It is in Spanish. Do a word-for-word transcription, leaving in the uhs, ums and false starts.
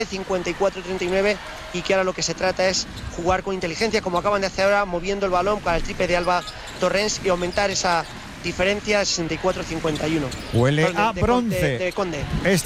cincuenta y cuatro treinta y nueve, y que ahora lo que se trata es jugar con inteligencia, como acaban de hacer ahora, moviendo el balón para el triple de Alba Torrens y aumentar esa diferencia a sesenta y cuatro cincuenta y uno. Huele de, a de, bronce. de, de Conde. Este